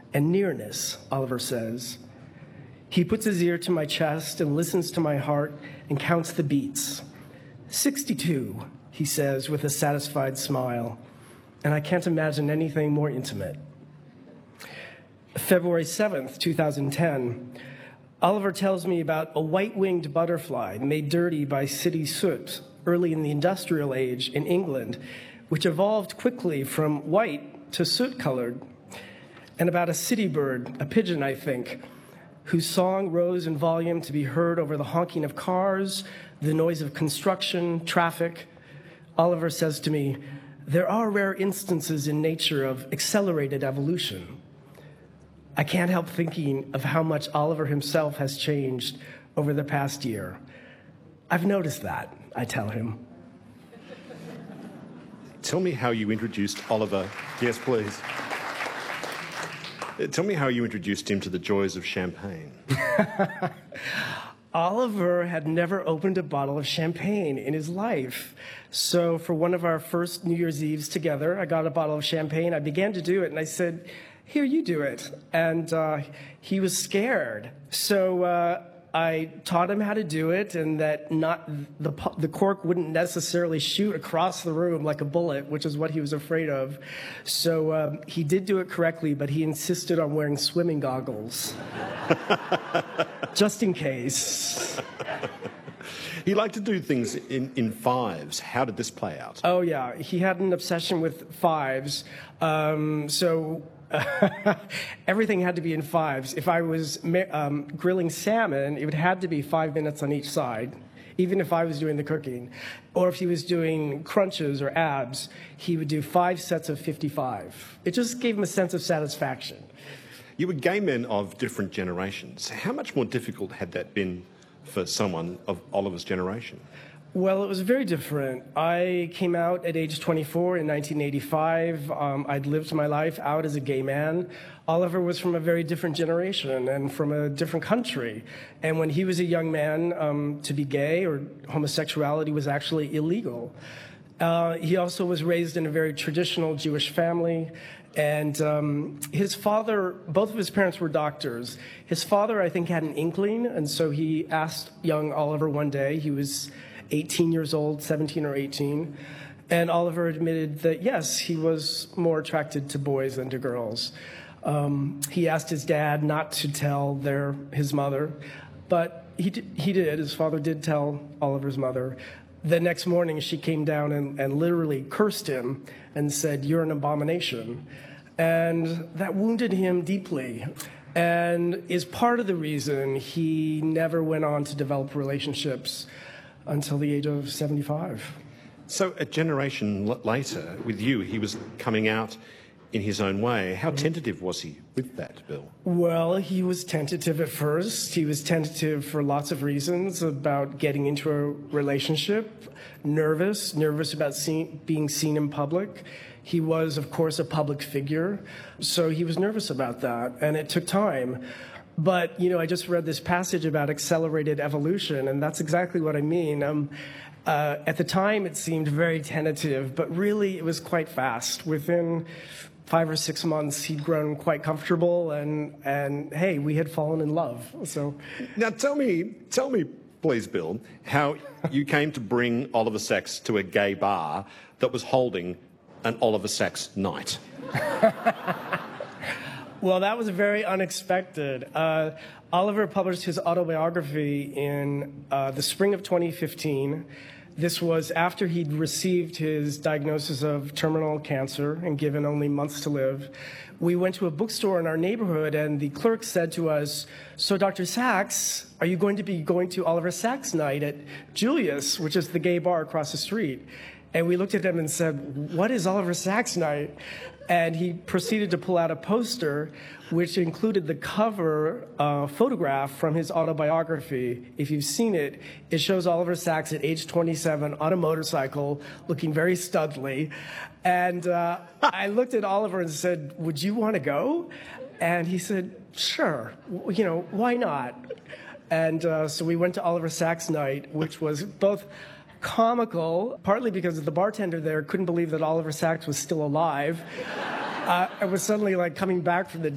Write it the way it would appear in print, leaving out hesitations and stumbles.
and nearness, Oliver says. He puts his ear to my chest and listens to my heart and counts the beats. 62, he says with a satisfied smile, and I can't imagine anything more intimate. February 7th, 2010, Oliver tells me about a white-winged butterfly made dirty by city soot early in the industrial age in England, which evolved quickly from white to soot-colored, and about a city bird, a pigeon, I think, whose song rose in volume to be heard over the honking of cars, the noise of construction, traffic. Oliver says to me, there are rare instances in nature of accelerated evolution. I can't help thinking of how much Oliver himself has changed over the past year. I've noticed that, I tell him. Tell me how you introduced Oliver. Yes, please. Tell me how you introduced him to the joys of champagne. Oliver had never opened a bottle of champagne in his life. So for one of our first New Year's Eves together, I got a bottle of champagne. I began to do it, and I said, here, you do it. And he was scared. So I taught him how to do it, and that the cork wouldn't necessarily shoot across the room like a bullet, which is what he was afraid of. So he did do it correctly, but he insisted on wearing swimming goggles, just in case. He liked to do things in fives. How did this play out? Oh, yeah. He had an obsession with fives. Everything had to be in fives. If I was grilling salmon, it would have to be 5 minutes on each side, even if I was doing the cooking. Or if he was doing crunches or abs, he would do 5 sets of 55. It just gave him a sense of satisfaction. You were gay men of different generations. How much more difficult had that been for someone of Oliver's generation? Well, it was very different. I came out at age 24 in 1985. I'd lived my life out as a gay man. Oliver was from a very different generation and from a different country. And when he was a young man, to be gay or homosexuality was actually illegal. He also was raised in a very traditional Jewish family. And his father, both of his parents were doctors. His father, I think, had an inkling, and so he asked young Oliver one day, he was 18 years old, 17 or 18, and Oliver admitted that, yes, he was more attracted to boys than to girls. He asked his dad not to tell his mother, but he did. His father did tell Oliver's mother. The next morning, she came down and literally cursed him and said, "You're an abomination." And that wounded him deeply and is part of the reason he never went on to develop relationships until the age of 75. So a generation later, with you, he was coming out in his own way. How tentative was he with that, Bill? Well, he was tentative at first. He was tentative for lots of reasons about getting into a relationship, nervous about being seen in public. He was, of course, a public figure, so he was nervous about that, and it took time. But, I just read this passage about accelerated evolution, and that's exactly what I mean. At the time, it seemed very tentative, but really it was quite fast. Within 5 or 6 months, he'd grown quite comfortable, and hey, we had fallen in love. So now tell me, please, Bill, how you came to bring Oliver Sacks to a gay bar that was holding an Oliver Sacks night. Well, that was very unexpected. Oliver published his autobiography in the spring of 2015. This was after he'd received his diagnosis of terminal cancer and given only months to live. We went to a bookstore in our neighborhood, and the clerk said to us, "So, Dr. Sacks, are you going to be going to Oliver Sacks night at Julius, which is the gay bar across the street?" And we looked at him and said, "What is Oliver Sacks night?" And he proceeded to pull out a poster which included the cover photograph from his autobiography. If you've seen it, it shows Oliver Sacks at age 27 on a motorcycle looking very studly. And I looked at Oliver and said, "Would you want to go?" And he said, "Sure, why not?" And so we went to Oliver Sacks night, which was both comical, partly because the bartender there couldn't believe that Oliver Sacks was still alive. I was suddenly like coming back from the